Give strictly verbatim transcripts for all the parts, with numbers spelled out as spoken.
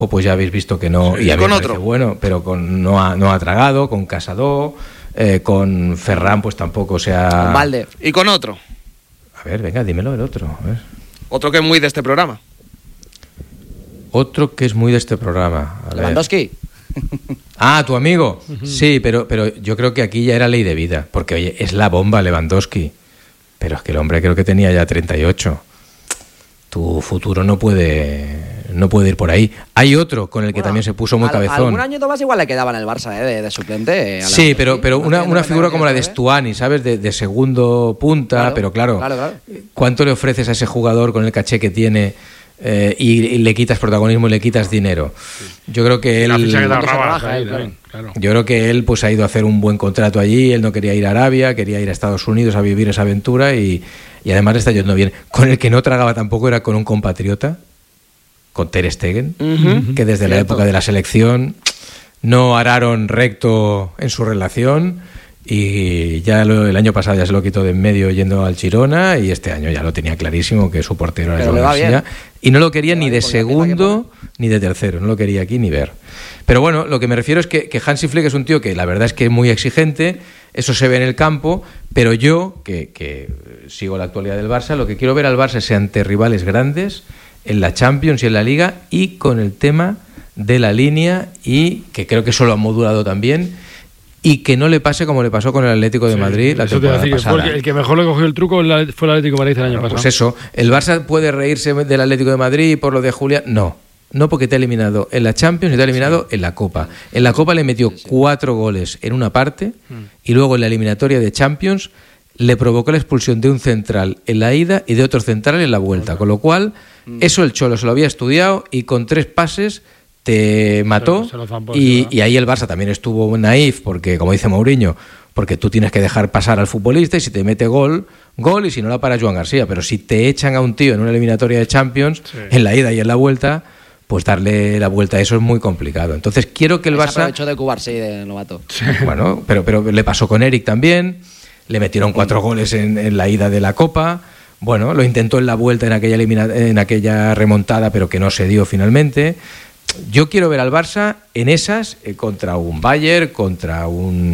pues ya habéis visto que no. Sí, y a mí con me otro. parece bueno, pero con, no, ha, no ha tragado, con Casado, eh, con Ferran, pues tampoco se ha. Con Valde. Y con otro. A ver, venga, dímelo el otro. A ver. Otro que es muy de este programa. Otro que es muy de este programa. A ver. Lewandowski. Ah, tu amigo. Sí, pero, pero yo creo que aquí ya era ley de vida. Porque, oye, es la bomba Lewandowski. Pero es que el hombre creo que tenía ya treinta y ocho. Tu futuro no puede no puede ir por ahí. Hay otro con el que Bueno, también se puso muy al- cabezón. Algún año más igual le quedaba en el Barça, ¿eh? De, de suplente. eh, a Sí, Lewandowski. pero, pero No una, tiene una no figura tiene como la de que ver, ¿eh? Stuani, ¿sabes? De, de segundo punta, Claro, pero claro, claro, claro. ¿cuánto le ofreces a ese jugador con el caché que tiene eh, y, y le quitas protagonismo y le quitas dinero? Yo creo que La ficha que él... te Cuando se ahorrabas baja, ahí eh, claro. también, claro. Yo creo que él pues ha ido a hacer un buen contrato allí, él no quería ir a Arabia, quería ir a Estados Unidos a vivir esa aventura y, y además le está yendo bien. Con el que no tragaba tampoco era con un compatriota, con Ter Stegen, Ujú. que desde la Cierto. época de la selección no araron recto en su relación y ya lo- el año pasado ya se lo quitó de en medio yendo al Girona y este año ya lo tenía clarísimo que su portero era Pero Joan le va García bien. y no lo quería Le ni va de bien, porque la pinta que segundo ni de tercero, no lo quería aquí ni ver. Pero bueno, lo que me refiero es que, que Hansi Flick es un tío que la verdad es que es muy exigente, eso se ve en el campo, pero yo, que, que sigo la actualidad del Barça, lo que quiero ver al Barça es ante rivales grandes en la Champions y en la Liga y con el tema de la línea y que creo que eso lo han modulado también y que no le pase como le pasó con el Atlético de Sí, Madrid la eso te iba a temporada decir, que fue pasada. el, que, el que mejor le cogió el truco la- fue el Atlético de Madrid el año Bueno, pasado. pues eso, ¿el Barça puede reírse del Atlético de Madrid por lo de Julián? No, no porque te ha eliminado en la Champions y te ha eliminado en la Copa. En la Copa le metió cuatro goles en una parte y luego en la eliminatoria de Champions le provocó la expulsión de un central en la ida y de otro central en la vuelta, con lo cual eso el Cholo se lo había estudiado y con tres pases te mató se lo zampó y, encima. y ahí el Barça también estuvo naif porque, como dice Mourinho, porque tú tienes que dejar pasar al futbolista y si te mete gol, gol y si no la para Joan García, pero si te echan a un tío en una eliminatoria de Champions, Sí. en la ida y en la vuelta, pues darle la vuelta a eso es muy complicado. Entonces quiero que el Se Barça... aprovechó de Cubarsí de novato. Bueno, pero, pero le pasó con Eric también, le metieron cuatro goles en, en la ida de la Copa, bueno, lo intentó en la vuelta en aquella, elimina- en aquella remontada, pero que no se dio finalmente. Yo quiero ver al Barça en esas, eh, contra un Bayern, contra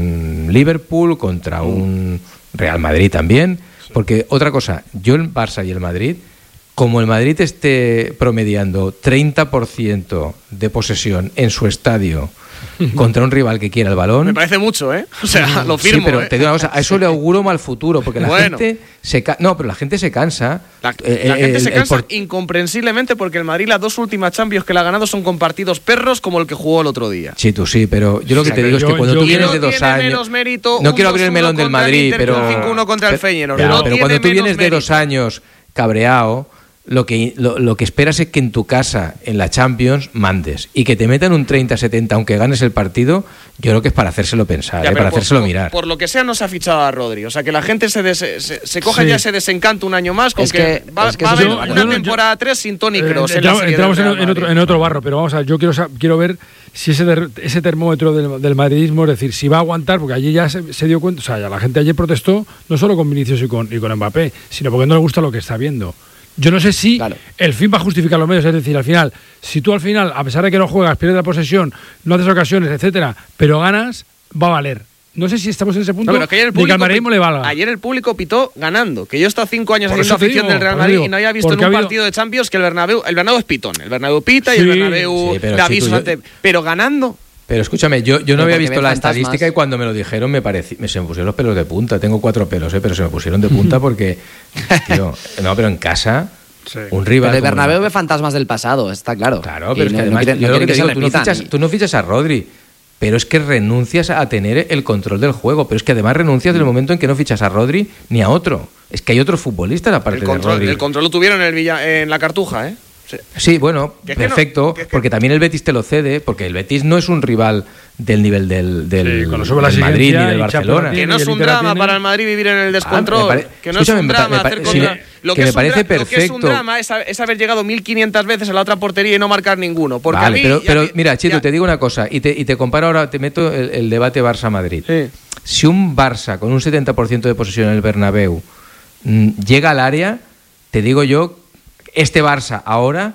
un Liverpool, contra un Real Madrid también, porque otra cosa, yo el Barça y el Madrid, como el Madrid esté promediando treinta por ciento de posesión en su estadio contra un rival que quiera el balón... Me parece mucho, ¿eh? O sea, lo firmo. Sí, pero ¿eh? te digo una cosa, a eso le auguro mal futuro, porque la Bueno. gente se ca- no, pero la gente se cansa. La, Eh, la eh, gente el- se el cansa por- incomprensiblemente porque el Madrid las dos últimas Champions que le ha ganado son con partidos perros como el que jugó el otro día. Sí, tú sí, pero yo lo que Sí, te pero digo es yo- que cuando yo- tú Y vienes no de dos tiene años, menos mérito no un quiero abrir el dos uno melón del contra el Madrid, Inter que pero un cinco uno contra el pero- Feyenoord. ya, No pero tiene cuando tú menos vienes de dos mérito. años cabreado, lo que lo, lo que esperas es que en tu casa en la Champions mandes y que te metan un treinta setenta aunque ganes el partido, yo creo que es para hacérselo pensar, Ya, eh, pero para por- hacérselo por, mirar. Por lo que sea, no se ha fichado a Rodri. O sea, que la gente se, des- se, se coge Sí. ya ese desencanto un año más con Es que, que- va, es que va a eso haber es una lo- yo no- temporada tres sin Toni Eh, Kroos. en la entramos serie entramos del en, Real en otro, Madrid. en otro barro, pero vamos a ver, yo quiero, sa- quiero ver si ese, der- ese termómetro del, del madridismo, es decir, si va a aguantar, porque allí ya se, se dio cuenta, o sea, ya la gente ayer protestó no solo con Vinicius y con, y con Mbappé, sino porque no le gusta lo que está viendo. Yo no sé si Claro. el fin va a justificar los medios, es decir, al final, si tú al final, a pesar de que no juegas, pierdes la posesión, no haces ocasiones, etcétera, pero ganas, va a valer. No sé si estamos en ese punto No, pero que ayer el de que al público, madridismo pi- le valga. ayer el público pitó ganando. Que yo he estado cinco años Por haciendo eso te afición digo, del Real por eso Madrid digo, y no había visto en porque un ha habido- partido de Champions que el Bernabéu, el Bernabéu es pitón. El Bernabéu pita y Sí. el Bernabéu Sí, pero da sí, aviso tú- ante- Pero ganando. Pero escúchame, yo, yo no Pero había porque visto ven la fantasmas. estadística y cuando me lo dijeron me pareció, me, se me pusieron los pelos de punta. Tengo cuatro pelos, ¿eh? Pero se me pusieron de punta porque, tío, no, pero en casa, Sí. un rival... Pero el como- Bernabéu ve fantasmas del pasado, está claro. Claro, Y pero es que no- no además, quieren- yo no lo que quieren te se digo, tú no, repitan. fichas, tú no fichas a Rodri, pero es que renuncias a tener el control del juego. Pero es que además renuncias del momento en que no fichas a Rodri ni a otro. Es que hay otro futbolista aparte El de control, Rodri. el control lo tuvieron en, el Villa- en la Cartuja, ¿eh? Sí. Sí, bueno, Que es que no, perfecto, que es que- porque también el Betis te lo cede, porque el Betis no es un rival del nivel del, del, Sí, cuando sube la del Madrid ni exigencia del y Barcelona. Champions Que no y es el un Inter la drama tiene. para el Madrid vivir en el Ah, descontrol. me pare- que no es escúchame, un me pa- drama me pa- hacer sí, contra. me- Lo que que, me es un parece dra- lo que es un perfecto. drama es, ha- es haber llegado mil quinientas veces a la otra portería y no marcar ninguno. Porque Vale, a mí, pero, ya pero que- mira, Chito, ya- te digo una cosa, y te, y te comparo ahora, te meto el, el debate Barça-Madrid. Sí. Si un Barça con un setenta por ciento de posesión en el Bernabéu mm, llega al área, te digo yo, este Barça ahora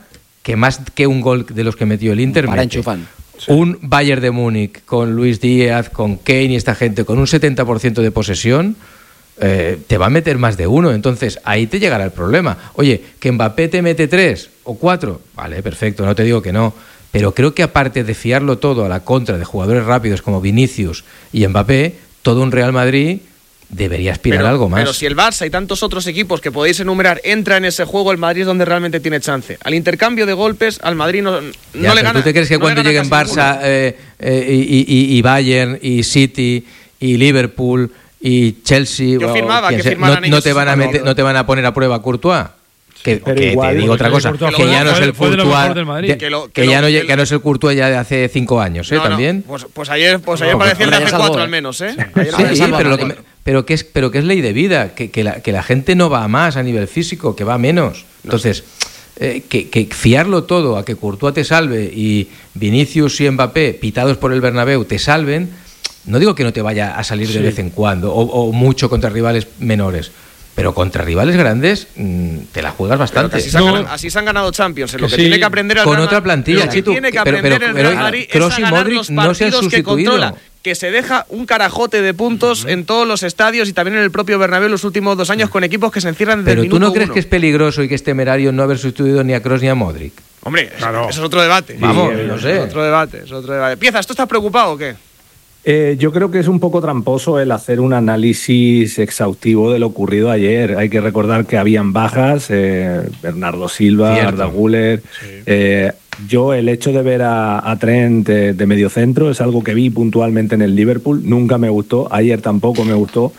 que más que un gol de los que metió el Inter, Para mete enchufan. un Bayern de Múnich con Luis Díaz, con Kane y esta gente con un setenta por ciento de posesión, eh, te va a meter más de uno. Entonces ahí te llegará el problema. Oye, que Mbappé te mete tres o cuatro, vale, perfecto, no te digo que no, pero creo que aparte de fiarlo todo a la contra de jugadores rápidos como Vinicius y Mbappé, todo un Real Madrid debería aspirar pero, a algo más. Pero si el Barça y tantos otros equipos que podéis enumerar entra en ese juego, el Madrid es donde realmente tiene chance. Al intercambio de golpes, al Madrid no, no ya, le gana. ¿Tú te crees que no cuando lleguen Barça eh, eh, y, y, y Bayern y City y Liverpool y Chelsea Yo o firmaba quien que sea, firmaran no, no ellos te van a ese meter, valor. no te van a poner a prueba a Courtois? Que, pero que igual, te digo otra cosa, Courtois que ya no es fue- el fue de lo mejor del Courtois Madrid. de- Que lo- que que ya lo- no, que ya no es el Courtois ya de hace cinco años, ¿eh? No, no, También. Pues, pues ayer, pues ayer No, parecía el de hombre, hace ya salvó, cuatro ¿eh? al menos, ¿eh? Sí. Ayer Sí, parecía sí, el pero, lo que, mejor. me- pero, que es, pero que es ley de vida, que, que, la, que la gente no va a más a nivel físico, que va a menos. Entonces, eh, que, que fiarlo todo a que Courtois te salve y Vinicius y Mbappé, pitados por el Bernabéu, te salven, no digo que no te vaya a salir de Sí. vez en cuando, o, o mucho contra rivales menores, pero contra rivales grandes mmm, te la juegas Pero que bastante. así, se han No. ganado, así se han ganado Champions. En lo Que que sí. tiene que aprender el Con Real otra Madrid- plantilla, lo que Chitu, tiene que pero- aprender pero- el Real pero Madrid Kroos es y a ganar Modric los no se han partidos que sustituido. controla, que se deja un carajote de puntos en todos los estadios y también en el propio Bernabéu los últimos dos años con equipos que se encierran desde Pero el tú minuto no crees uno. que es peligroso y que es temerario no haber sustituido ni a Kroos ni a Modric. Hombre, Claro. eso es otro debate. Vamos, Sí, no es sé. otro debate, es otro debate. Piezas, ¿tú estás preocupado o qué? Eh, yo creo que es un poco tramposo el hacer un análisis exhaustivo de lo ocurrido ayer. Hay que recordar que habían bajas, eh, Bernardo Silva, Cierto. Arda Güler. Eh, yo el hecho de ver a, a Trent de, de mediocentro es algo que vi puntualmente en el Liverpool. Nunca me gustó, ayer tampoco me gustó.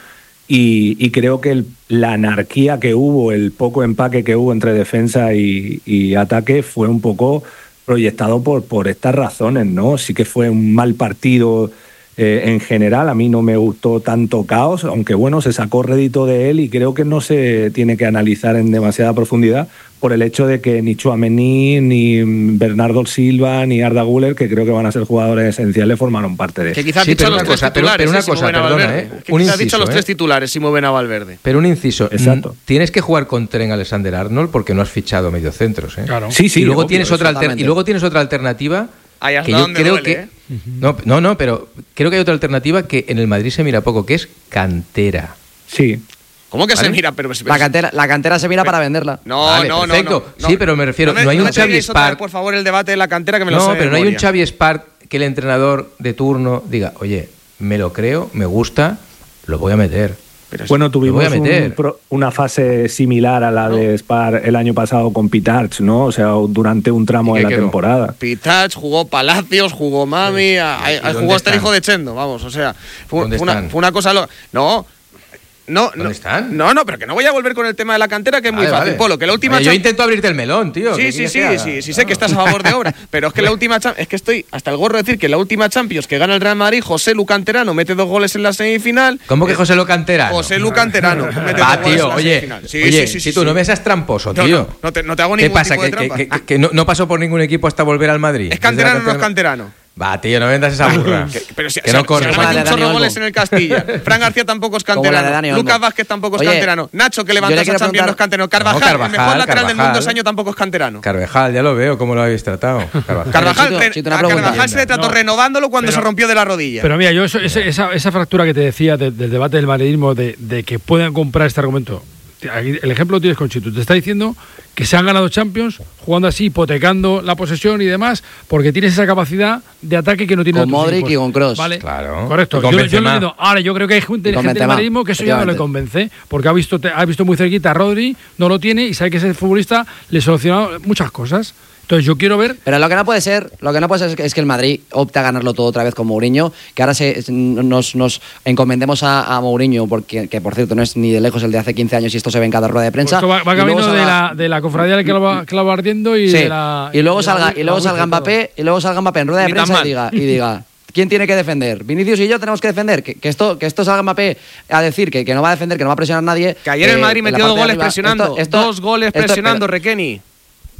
Y, y creo que el- la anarquía que hubo, el poco empaque que hubo entre defensa y, y ataque fue un poco proyectado por, por estas razones, ¿no? Sí que fue un mal partido eh, en general. A mí no me gustó tanto caos, aunque bueno, se sacó rédito de él y creo que no se tiene que analizar en demasiada profundidad por el hecho de que ni Tchouaméni, ni Bernardo Silva, ni Arda Güler, que creo que van a ser jugadores esenciales, formaron parte de Que eso. quizás has Sí, dicho pero los una tres cosa, pero- titulares. pero una eh, si cosa, mueven a perdona, Valverde. eh, Que un quizás has dicho inciso, los eh. tres titulares si mueven a Valverde. Pero un inciso, Exacto. mm, tienes que jugar con Trent Alexander-Arnold porque no has fichado mediocentros, ¿eh? Claro. Sí, sí, y luego obvio, tienes otra alter- exactamente. y luego tienes otra alternativa Ahí hasta que yo donde creo duele, que ¿eh? no, no, no, pero creo que hay otra alternativa que en el Madrid se mira poco, que es cantera. Sí. ¿Cómo que Vale. se mira? Pero, La cantera, la cantera se mira para venderla. No, Vale, no, no, perfecto. no, no. Sí, pero me refiero, no hay me un Xavi traigáis otra vez, Spark. por favor, el debate de la cantera que me lo sé No, de pero no hay un memoria. Xavi Spark que el entrenador de turno diga, oye, me lo creo, me gusta, lo voy a meter. Pero Bueno, voy tuvimos a meter. un pro- una fase similar a la de Spar el año pasado con Pitarch, ¿no? O sea, durante un tramo ¿Y de qué la quedó? temporada. Pitach, jugó Palacios, jugó Mami, a- a- ¿Y dónde jugó hasta el están? hijo de Chendo, vamos, o sea, fue, ¿Dónde fue una, están? fue una cosa loca. No, no, ¿Dónde no, están? no, no, pero que no voy a volver con el tema de la cantera, que es muy Vale, fácil, vale. Polo, que la última Oye, yo cham- intento abrirte el melón, tío. ¿qué Sí, sí, quieres sí, que haga? sí, sí sé que estás a favor de obra, pero es que la última Champions, es que estoy hasta el gorro de decir que la última Champions que gana el Real Madrid, José Lu Canterano mete dos goles en la semifinal. ¿Cómo que José Lo Canterano? José Lu Canterano mete Va, dos goles tío, en la oye, semifinal. Sí, oye, sí, sí, si sí, tú sí. no me seas tramposo, No, tío. no, no te, no te hago ¿Qué ningún pasa? tipo de ¿Que, que, trampa. que- que no, no pasó por ningún equipo hasta volver al Madrid? ¿Es Desde la canterano o no es cantera- canterano? Va, tío, no vendas esa burra. Que- Pero si, que si- no si corre. ahora Como la mete de un chorro Dani de goles Olmo. en el Castilla. Fran García tampoco es Como la de canterano. Dani Olmo. Lucas Vázquez tampoco es Oye, canterano. Nacho, que levanta yo le esa quiero Champions, no es preguntar- canterano. Carvajal, No, el mejor Carvajal, lateral del mundo Carvajal. ese año tampoco es canterano. Carvajal, ya lo veo, cómo lo habéis tratado. Carvajal. Carvajal, Chito, re- Chito, una a pregunta. Carvajal se le trató No. renovándolo cuando Pero- se rompió de la rodilla. Pero mira, yo eso- ese- esa, esa fractura que te decía de- del debate del madridismo, de, de que puedan comprar este argumento, aquí el ejemplo lo tienes con Chitu. Te está diciendo que se han ganado Champions jugando así, hipotecando la posesión y demás, porque tienes esa capacidad de ataque que no tiene Con Modric y con Kroos. Vale, Claro. correcto. Y con Yo, yo Benzema. lo entiendo. Ahora, yo creo que hay gente, Y con gente del Benzema, madridismo que eso ya no le convence, porque ha visto, te- ha visto muy cerquita a Rodri, no lo tiene y sabe que ese futbolista le soluciona muchas cosas. Entonces, yo quiero ver. Pero lo que no puede ser, lo que no puede ser es que, es que el Madrid opte a ganarlo todo otra vez con Mourinho, que ahora se, nos, nos encomendemos a, a Mourinho, porque que por cierto no es ni de lejos el de hace quince años y esto se ve en cada rueda de prensa. Pues esto va, va y luego camino de salga- la, de la cofradía del clavo, clavo ardiendo y Sí, de la. y luego de la- salga, y luego la salga Ouija y todo. Mbappé, y luego salga Mbappé en rueda de Ni tan prensa y mal. diga, y diga ¿quién tiene que defender? Vinicius y yo tenemos que defender. Que, que esto, que esto salga Mbappé a decir que, que no va a defender, que no va a presionar a nadie. Que ayer el eh, Madrid en la metió dos parte de goles arriba. presionando. Esto- esto- dos goles esto- presionando, pero- Requeni.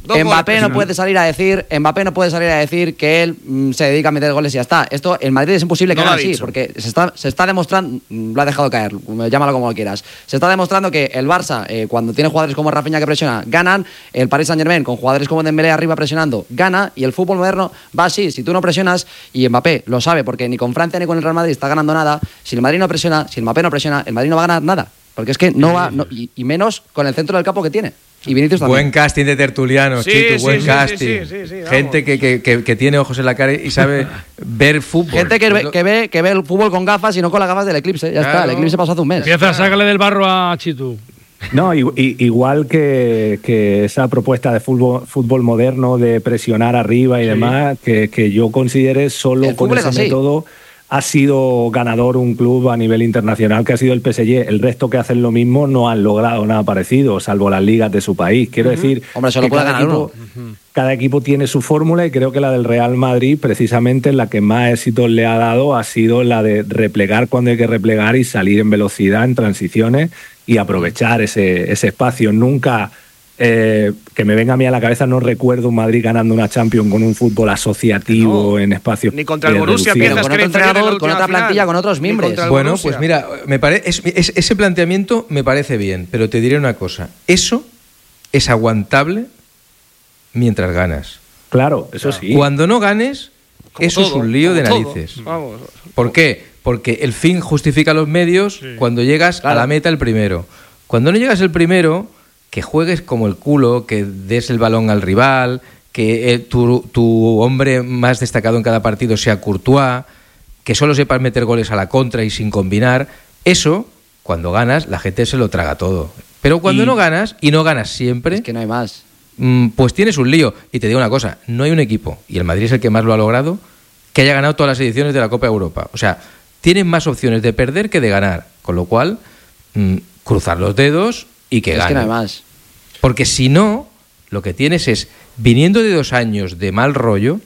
Dos Mbappé goles. no puede salir a decir, Mbappé no puede salir a decir que él mm, se dedica a meter goles y ya está. Esto el Madrid es imposible que No lo haga ha así, dicho. porque se está, se está demostrando, mm, lo ha dejado caer, llámalo como quieras. Se está demostrando que el Barça, eh, cuando tiene jugadores como Rafinha que presiona, ganan. El Paris Saint-Germain con jugadores como Dembélé arriba presionando, gana. Y el fútbol moderno va así. Si tú no presionas, y Mbappé lo sabe, porque ni con Francia ni con el Real Madrid está ganando nada. Si el Madrid no presiona, si el Mbappé no presiona, el Madrid no va a ganar nada, porque es que no va, no, y, y menos con el centro del campo que tiene. Y Vinicius también. Buen casting de tertulianos, Sí, Chitu, sí, buen sí, casting. sí, sí, sí, sí, vamos. Gente que, que, que, que tiene ojos en la cara y sabe ver fútbol. Gente que Es ve, lo- que, ve, que ve el fútbol con gafas y no con las gafas del eclipse. Ya está, Claro. el eclipse pasó hace un mes. Empieza, sácale del barro a Chitu. No, i- i- igual que, que esa propuesta de fútbol, fútbol moderno, de presionar arriba y Sí. demás, que, que yo considere solo El con fútbol ese es así. método ha sido ganador un club a nivel internacional que ha sido el P S G. El resto que hacen lo mismo no han logrado nada parecido, salvo las ligas de su país. Quiero decir, Hombre, solo que puede cada ganar equipo, cada equipo tiene su fórmula y creo que la del Real Madrid, precisamente la que más éxitos le ha dado, ha sido la de replegar cuando hay que replegar y salir en velocidad en transiciones y aprovechar ese, ese espacio. Nunca, eh, que me venga a mí a la cabeza, no recuerdo un Madrid ganando una Champions con un fútbol asociativo No. en espacios Ni contra el eh, Borussia, reducidos. piensas Pero que con era otro inferior en la entrenador, con última otra final. plantilla, con otros Ni mimbres. contra el Bueno, Borussia. pues mira, me pare- es- es- ese planteamiento me parece bien, pero te diré una cosa. Eso es aguantable mientras ganas. Claro, eso sí. Cuando no ganes, Como eso es todo, un lío de como todo. narices. Vamos. ¿Por qué? Porque el fin justifica los medios cuando llegas Claro. a la meta el primero. Cuando no llegas el primero, que juegues como el culo, que des el balón al rival, que eh, tu, tu hombre más destacado en cada partido sea Courtois, que solo sepas meter goles a la contra y sin combinar. Eso, cuando ganas, la gente se lo traga todo. Pero cuando Y- no ganas, y no ganas siempre, Es que no hay más. mm, pues tienes un lío. Y te digo una cosa, no hay un equipo, y el Madrid es el que más lo ha logrado, que haya ganado todas las ediciones de la Copa de Europa. O sea, tienen más opciones de perder que de ganar. Con lo cual, mm, cruzar los dedos y que Es ganen. que no hay más. Porque si no, lo que tienes es, viniendo de dos años de mal rollo,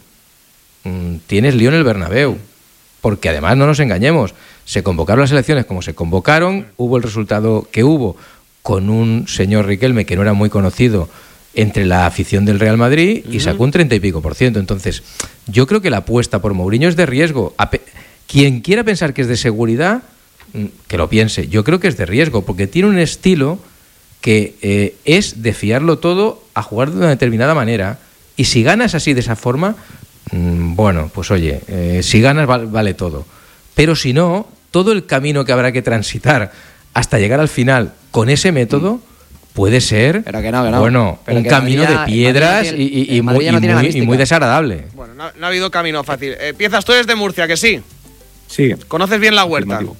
mm, tienes lío en el Bernabéu. Porque además, no nos engañemos, se convocaron las elecciones como se convocaron, hubo el resultado que hubo, con un señor Riquelme que no era muy conocido entre la afición del Real Madrid y sacó un treinta y pico por ciento. Entonces, yo creo que la apuesta por Mourinho es de riesgo. Ape- Quien quiera pensar que es de seguridad, mm, que lo piense. Yo creo que es de riesgo, porque tiene un estilo que eh, es de fiarlo todo a jugar de una determinada manera. Y si ganas así de esa forma, mm, bueno, pues oye, eh, si ganas val- vale todo. Pero si no, todo el camino que habrá que transitar hasta llegar al final con ese método puede ser, Pero que no, que no. bueno, Pero un que el camino Madrid ya- de el piedras Madrid ya tiene- y, y- y el Madrid muy, ya no y tiene la muy- y mística. muy desagradable. Bueno, no, no ha habido camino fácil. Eh, Piezas, tú eres de Murcia, que sí. Sí. Conoces bien la huerta. Afirmativo.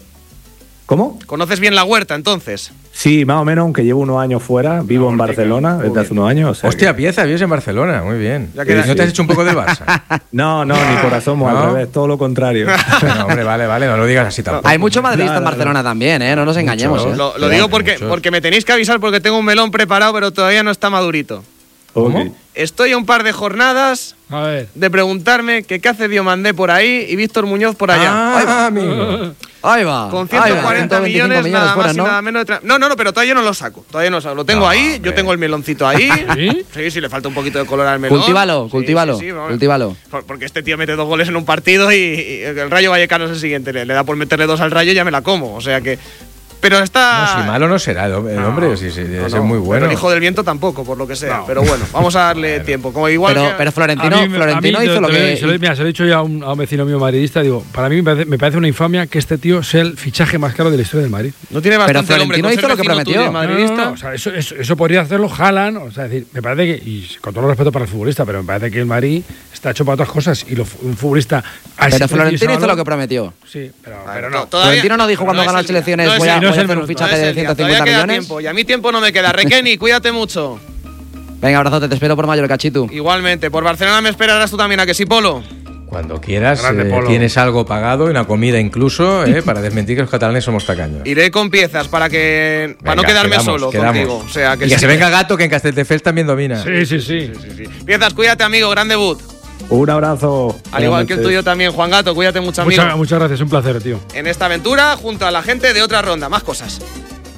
¿Cómo? Conoces bien la huerta, entonces. Sí, más o menos, aunque llevo unos años fuera, vivo La en Hortica. Barcelona Muy desde bien. hace unos años. o sea Hostia, que- pieza, vives en Barcelona, muy bien. Ya queda- ¿No te has hecho un poco del Barça? No, no, ni por asomo, ¿No? al revés, todo lo contrario. Bueno, hombre, vale, vale, no lo digas así tampoco. Hay mucho madridista No, en no, Barcelona también, ¿eh? No nos engañemos, ¿eh? Lo, lo Claro, digo porque, muchos. porque me tenéis que avisar porque tengo un melón preparado, pero todavía no está madurito. ¿Cómo? Ok. Estoy a un par de jornadas A ver. de preguntarme que qué hace Diomandé por ahí y Víctor Muñoz por allá. Ah, amigo. Ahí va. Con ahí ciento va, cuarenta ciento veinticinco millones, nada fuera, más y ¿no? nada menos. De tra- no, no, no, pero todavía no lo saco. Todavía no lo saco. Lo tengo No, ahí, hombre. yo tengo el meloncito ahí. ¿Sí? Sí, sí, le falta un poquito de color al melón. Cultívalo, Sí, cultívalo, sí, sí, vamos. cultívalo. Por- Porque este tío mete dos goles en un partido y, y el Rayo Vallecano es el siguiente. Le, le da por meterle dos al Rayo y ya me la como. O sea que. Pero está. No, si malo no será, el hombre, el hombre, sí, sí, debe No, ser no, muy bueno. Pero el hijo del viento tampoco, por lo que sea. No. Pero bueno, vamos a darle tiempo. Como igual Pero, que- pero Florentino, A mí me- Florentino a mí, hizo te- lo te que. se lo- mira, se lo he dicho ya a un, a un vecino mío madridista. Digo, para mí me parece, me parece una infamia que este tío sea el fichaje más caro de la historia del Madrid. no tiene Pero bastante el hombre Florentino con hizo ser lo que vecino prometió. tuyo y No, no, madridista. No, no, no, o sea, eso, eso, eso podría hacerlo Haaland. O sea, es decir, me parece que, y con todo el respeto para el futbolista, pero me parece que el Madrid está hecho para otras cosas y lo, un futbolista. a ese Pero precio y Florentino ese hizo lo que valor- prometió. Sí, pero, Vale, pero to- no. todavía- Florentino no dijo pero cuando es ganó el las día. elecciones No es voy a, el día. voy a No es hacer el un minuto. fichaje No es de el día. ciento Todavía cincuenta queda millones. tiempo. Y a mí tiempo no me queda. Requeni, cuídate mucho. Venga, abrazote, te espero por Mallorca, Chitu. Igualmente, por Barcelona me esperarás tú también, a que sí, Polo. Cuando quieras, Grande eh, Polo. tienes algo pagado, una comida incluso, eh, para desmentir que los catalanes somos tacaños. Iré con piezas para que para no Venga, quedarme quedamos, solo quedamos. contigo. O sea, que y que sí. se venga Gato, que en Castelldefels también domina. Sí, sí, sí. Piezas, cuídate, amigo. Gran debut. Un abrazo. Al igual que el tuyo también, Juan Gato. Cuídate mucho, amigo. Muchas, muchas gracias, un placer, tío. En esta aventura, junto a la gente de otra ronda. Más cosas.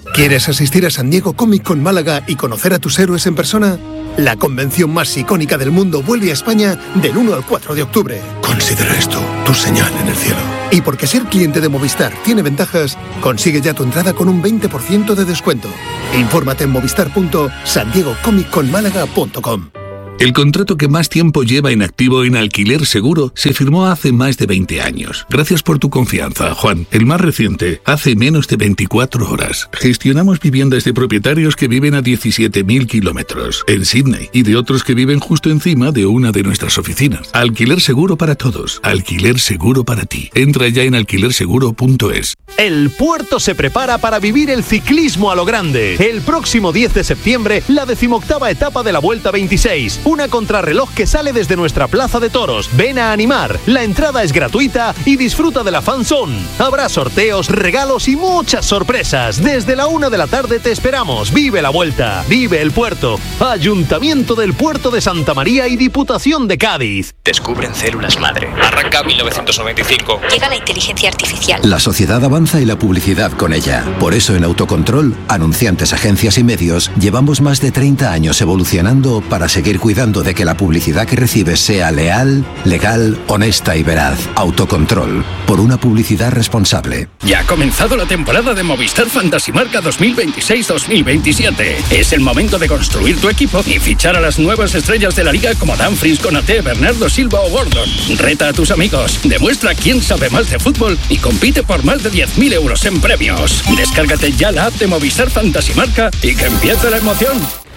¿Quieres asistir a San Diego Comic Con Málaga y conocer a tus héroes en persona? La convención más icónica del mundo vuelve a España del uno al cuatro de octubre. Considera esto tu señal en el cielo. Y porque ser cliente de Movistar tiene ventajas, consigue ya tu entrada con un veinte por ciento de descuento. Infórmate en movistar punto san diego comic con málaga punto com. El contrato que más tiempo lleva en activo en Alquiler Seguro se firmó hace más de veinte años. Gracias por tu confianza, Juan. El más reciente, hace menos de veinticuatro horas. Gestionamos viviendas de propietarios que viven a diecisiete mil kilómetros en Sydney y de otros que viven justo encima de una de nuestras oficinas. Alquiler Seguro para todos. Alquiler Seguro para ti. Entra ya en alquiler seguro punto es. El puerto se prepara para vivir el ciclismo a lo grande. El próximo diez de septiembre, la decimoctava etapa de la Vuelta veintiséis. Una contrarreloj que sale desde nuestra plaza de toros. Ven a animar. La entrada es gratuita y disfruta de la fan zone. Habrá sorteos, regalos y muchas sorpresas. Desde la una de la tarde te esperamos. Vive la Vuelta. Vive el puerto. Ayuntamiento del Puerto de Santa María y Diputación de Cádiz. Descubren células madre. Arranca mil novecientos noventa y cinco. Llega la inteligencia artificial. La sociedad avanza y la publicidad con ella. Por eso en Autocontrol, anunciantes, agencias y medios, llevamos más de treinta años evolucionando para seguir cuidando de que la publicidad que recibes sea leal, legal, honesta y veraz. Autocontrol, por una publicidad responsable. Ya ha comenzado la temporada de Movistar Fantasy Marca dos mil veintiséis dos mil veintisiete. Es el momento de construir tu equipo y fichar a las nuevas estrellas de la liga como Dumfries, Konaté, Bernardo Silva o Gordon. Reta a tus amigos, demuestra quién sabe más de fútbol y compite por más de diez mil euros en premios. Descárgate ya la app de Movistar Fantasy Marca y que empiece la emoción.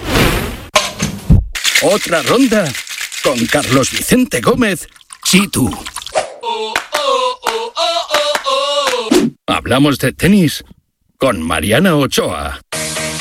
Otra ronda con Carlos Vicente Gómez y tú. Hablamos de tenis con Mariana Ochoa.